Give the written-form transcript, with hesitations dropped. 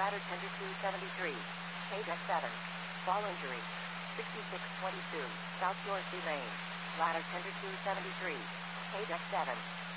ladder tender 273. Deck 7. Fall injury. 6622. South Yorcy Lane. Ladder tender 273. Deck 7.